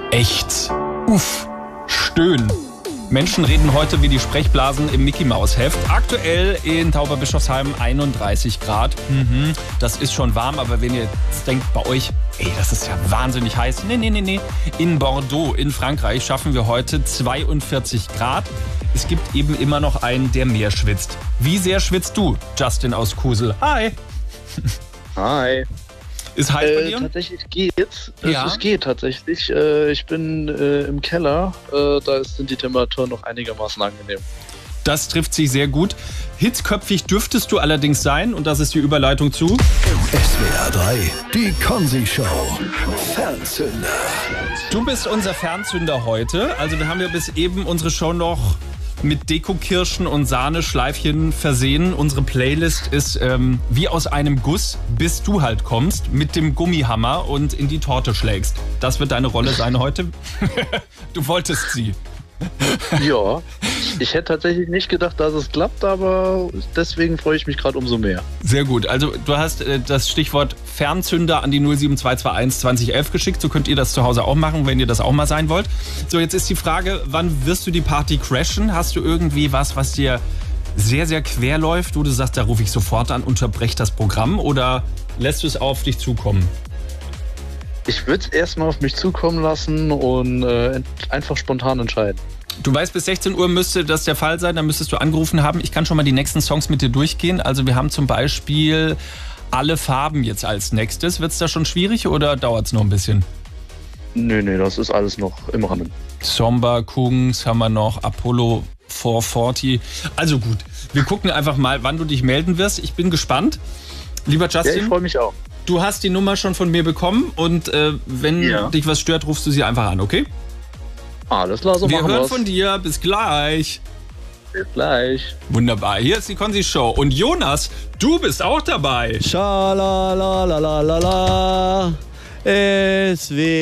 Echt. Uff. Stöhn. Menschen reden heute wie die Sprechblasen im Mickey-Maus-Heft. Aktuell in Tauberbischofsheim 31 Grad. Das ist schon warm, aber wenn ihr jetzt denkt bei euch, ey, das ist ja wahnsinnig heiß. Nee. In Bordeaux in Frankreich schaffen wir heute 42 Grad. Es gibt eben immer noch einen, der mehr schwitzt. Wie sehr schwitzt du, Justin aus Kusel? Hi. Hi. Ist heiß bei dir? Tatsächlich geht's. Ja? Es geht tatsächlich. Ich bin im Keller. Da sind die Temperaturen noch einigermaßen angenehm. Das trifft sich sehr gut. Hitzköpfig dürftest du allerdings sein. Und das ist die Überleitung zu SWR 3, die Konzi-Show. Fernzünder. Du bist unser Fernzünder heute. Also wir haben ja bis eben unsere Show noch mit Dekokirschen und Sahneschleifchen versehen. Unsere Playlist ist wie aus einem Guss, bis du halt kommst mit dem Gummihammer und in die Torte schlägst. Das wird deine Rolle sein heute. Du wolltest sie. Ja, ich hätte tatsächlich nicht gedacht, dass es klappt, aber deswegen freue ich mich gerade umso mehr. Sehr gut. Also du hast das Stichwort Fernzünder an die 07221 2011 geschickt. So könnt ihr das zu Hause auch machen, wenn ihr das auch mal sein wollt. So, jetzt ist die Frage, wann wirst du die Party crashen? Hast du irgendwie was dir sehr, sehr quer läuft, wo du sagst, da rufe ich sofort an, unterbrech das Programm, oder lässt du es auf dich zukommen? Ich würde es erstmal auf mich zukommen lassen und einfach spontan entscheiden. Du weißt, bis 16 Uhr müsste das der Fall sein, dann müsstest du angerufen haben. Ich kann schon mal die nächsten Songs mit dir durchgehen. Also wir haben zum Beispiel Alle Farben jetzt als nächstes. Wird es da schon schwierig oder dauert es noch ein bisschen? Nee, das ist alles noch im Rahmen. Somba, Kungs haben wir noch, Apollo 440. Also gut, wir gucken einfach mal, wann du dich melden wirst. Ich bin gespannt. Lieber Justin, Ja, ich freue mich auch. du hast die Nummer schon von mir bekommen und wenn dich was stört, rufst du sie einfach an, okay? Alles klar, so Wir machen hören wir's. von dir. Bis gleich. Bis gleich. Wunderbar. Hier ist die Konzi-Show. Und Jonas, du bist auch dabei. Schalalalala, SWR